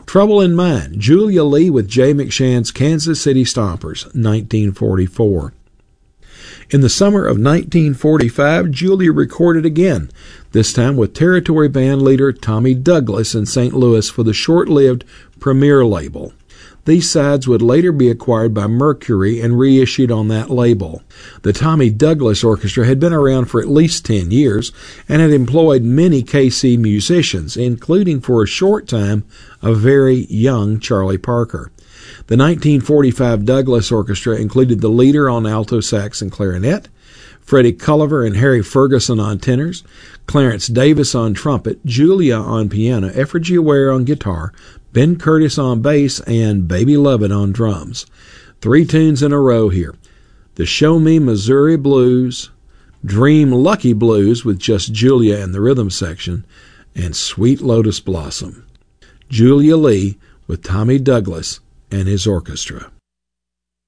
Trouble in Mind, Julia Lee with Jay McShann's Kansas City Stompers, 1944. In the summer of 1945, Julia recorded again, this time with Territory band leader Tommy Douglas in St. Louis for the short-lived Premier label. These sides would later be acquired by Mercury and reissued on that label. The Tommy Douglas Orchestra had been around for at least 10 years and had employed many KC musicians, including for a short time a very young Charlie Parker. The 1945 Douglas Orchestra included the leader on alto sax and clarinet, Freddie Culliver and Harry Ferguson on tenors, Clarence Davis on trumpet, Julia on piano, Effigy Ware on guitar, Ben Curtis on bass, and Baby Lovett on drums. 3 tunes in a row here. The Show Me Missouri Blues, Dream Lucky Blues with just Julia in the rhythm section, and Sweet Lotus Blossom. Julia Lee with Tommy Douglas and his orchestra.